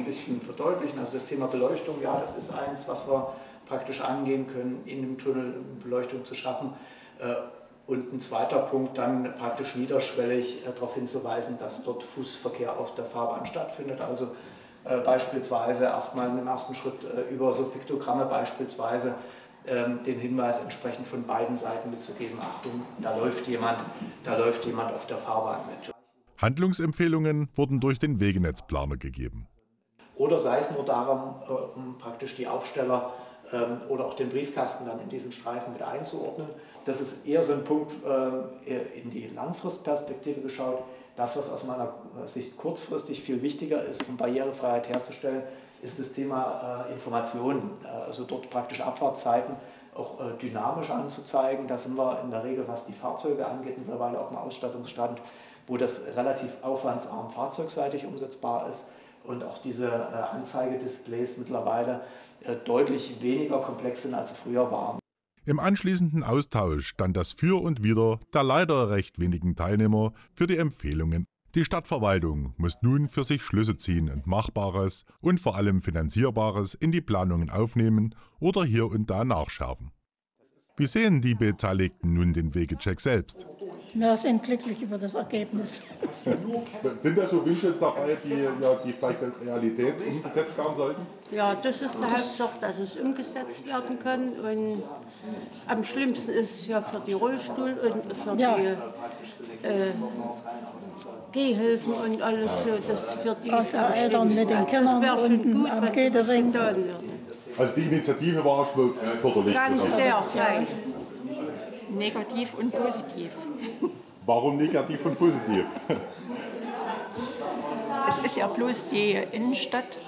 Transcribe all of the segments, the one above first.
bisschen verdeutlichen. Also das Thema Beleuchtung, ja, das ist eins, was wir praktisch angehen können, in dem Tunnel Beleuchtung zu schaffen. Und ein zweiter Punkt dann praktisch niederschwellig darauf hinzuweisen, dass dort Fußverkehr auf der Fahrbahn stattfindet. Also beispielsweise erstmal im ersten Schritt über so Piktogramme beispielsweise den Hinweis entsprechend von beiden Seiten mitzugeben, Achtung, da läuft jemand auf der Fahrbahn mit. Handlungsempfehlungen wurden durch den Wegenetzplaner gegeben. Oder sei es nur darum, um praktisch die Aufsteller oder auch den Briefkasten dann in diesen Streifen mit einzuordnen. Das ist eher so ein Punkt in die Langfristperspektive geschaut. Das, was aus meiner Sicht kurzfristig viel wichtiger ist, um Barrierefreiheit herzustellen, ist das Thema Informationen. Also dort praktisch Abfahrtzeiten auch dynamisch anzuzeigen. Da sind wir in der Regel, was die Fahrzeuge angeht, mittlerweile auf dem Ausstattungsstand, wo das relativ aufwandsarm fahrzeugseitig umsetzbar ist und auch diese Anzeigedisplays mittlerweile deutlich weniger komplex sind, als sie früher waren. Im anschließenden Austausch stand das Für und Wider der leider recht wenigen Teilnehmer für die Empfehlungen. Die Stadtverwaltung muss nun für sich Schlüsse ziehen und Machbares und vor allem Finanzierbares in die Planungen aufnehmen oder hier und da nachschärfen. Wie sehen die Beteiligten nun den Wegecheck selbst? Wir sind glücklich über das Ergebnis. Sind da so Wünsche dabei, die vielleicht in Realität umgesetzt werden sollten? Ja, das ist der Hauptsache, dass es umgesetzt werden kann. Und am schlimmsten ist es ja für die Rollstuhl und für die Gehhilfen und alles so. Das für die Eltern mit den Kindern das wäre schon unten gut, am wenn Gehweg. das getan wird. Also die Initiative war schon förderlich. Ganz sehr, fein. Negativ und positiv. Warum negativ und positiv? Es ist ja bloß die Innenstadt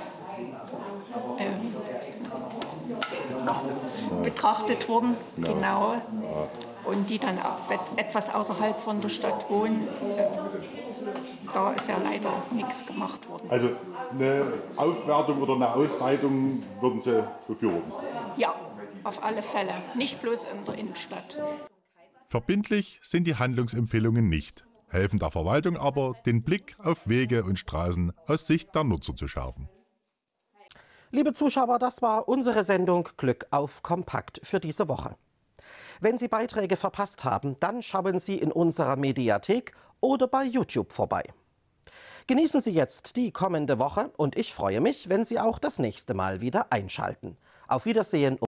betrachtet worden, genau. Und die dann auch etwas außerhalb von der Stadt wohnen. Da ist ja leider nichts gemacht worden. Also eine Aufwertung oder eine Ausweitung würden Sie befürworten? Ja, auf alle Fälle. Nicht bloß in der Innenstadt. Verbindlich sind die Handlungsempfehlungen nicht, helfen der Verwaltung aber, den Blick auf Wege und Straßen aus Sicht der Nutzer zu schärfen. Liebe Zuschauer, das war unsere Sendung Glück auf Kompakt für diese Woche. Wenn Sie Beiträge verpasst haben, dann schauen Sie in unserer Mediathek oder bei YouTube vorbei. Genießen Sie jetzt die kommende Woche und ich freue mich, wenn Sie auch das nächste Mal wieder einschalten. Auf Wiedersehen.